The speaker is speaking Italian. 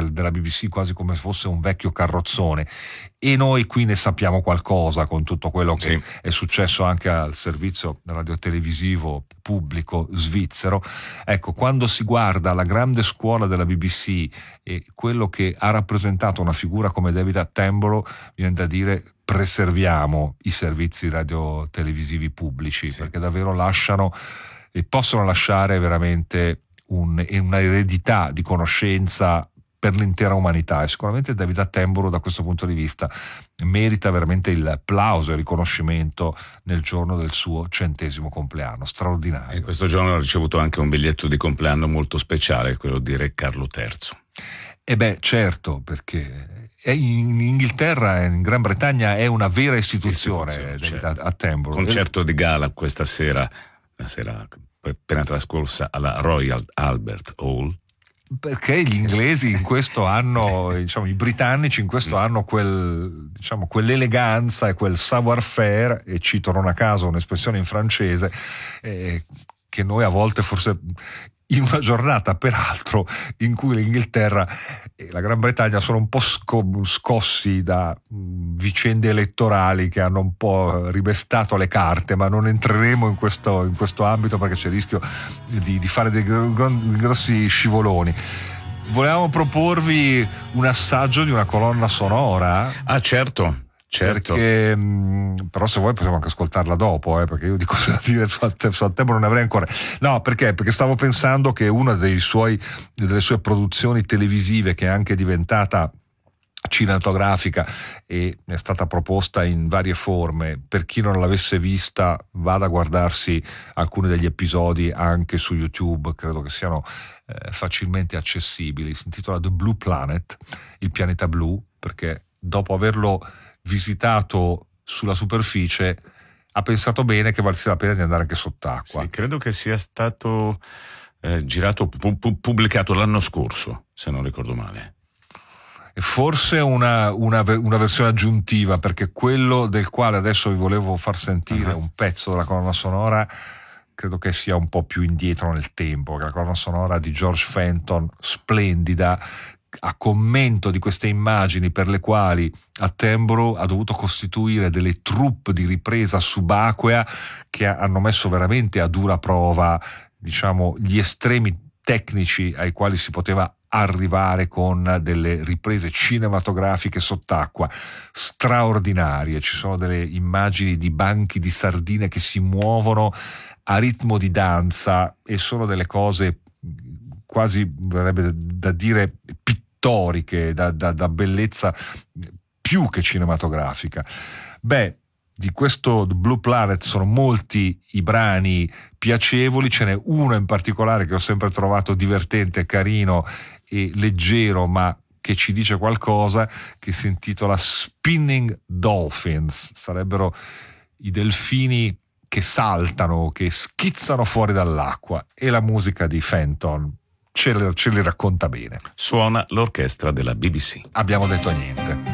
della BBC quasi come se fosse un vecchio carrozzone, e noi qui ne sappiamo qualcosa con tutto quello che è successo anche al servizio radiotelevisivo pubblico svizzero. Ecco, quando si guarda la grande scuola della BBC e quello che ha rappresentato una figura come David Attenborough, viene da dire: preserviamo i servizi radiotelevisivi pubblici, perché davvero lasciano e possono lasciare veramente una eredità di conoscenza per l'intera umanità, e sicuramente David Attenborough da questo punto di vista merita veramente il plauso e il riconoscimento nel giorno del suo 100° compleanno. Straordinario. E questo giorno ha ricevuto anche un biglietto di compleanno molto speciale, quello di Re Carlo III. E beh, certo, perché in Inghilterra e in Gran Bretagna è una vera istituzione David Attenborough. Concerto di gala questa sera, la sera appena trascorsa alla Royal Albert Hall, perché gli inglesi in questo hanno, diciamo, i britannici in questo hanno quell'eleganza e quel savoir-faire, e cito non a caso un'espressione in francese, che noi a volte forse, in una giornata peraltro in cui l'Inghilterra e la Gran Bretagna sono un po' scossi da vicende elettorali che hanno un po' ribestato le carte, ma non entreremo in questo ambito perché c'è il rischio di fare dei grossi scivoloni. Volevamo proporvi un assaggio di una colonna sonora. Ah, certo. Perché, però se vuoi possiamo anche ascoltarla dopo, perché io di cosa da dire su Attenborough non ne avrei ancora. No, perché stavo pensando che una delle sue produzioni televisive, che è anche diventata cinematografica e è stata proposta in varie forme, per chi non l'avesse vista vada a guardarsi alcuni degli episodi anche su YouTube, credo che siano facilmente accessibili. Si intitola The Blue Planet, il pianeta blu, perché dopo averlo visitato sulla superficie ha pensato bene che valesse la pena di andare anche sott'acqua. Sì, credo che sia stato girato, pubblicato l'anno scorso, se non ricordo male. E forse una versione aggiuntiva, perché quello del quale adesso vi volevo far sentire un pezzo della colonna sonora credo che sia un po' più indietro nel tempo, che la colonna sonora di George Fenton, splendida, a commento di queste immagini per le quali Attenborough ha dovuto costituire delle troupe di ripresa subacquea che hanno messo veramente a dura prova, diciamo, gli estremi tecnici ai quali si poteva arrivare con delle riprese cinematografiche sott'acqua straordinarie. Ci sono delle immagini di banchi di sardine che si muovono a ritmo di danza e sono delle cose quasi, verrebbe da dire, pittoriche, da bellezza più che cinematografica. Beh, di questo The Blue Planet sono molti i brani piacevoli, ce n'è uno in particolare che ho sempre trovato divertente, carino e leggero, ma che ci dice qualcosa, che si intitola Spinning Dolphins. Sarebbero i delfini che saltano, che schizzano fuori dall'acqua, e la musica di Fenton ce li racconta bene. Suona l'orchestra della BBC. Abbiamo detto niente.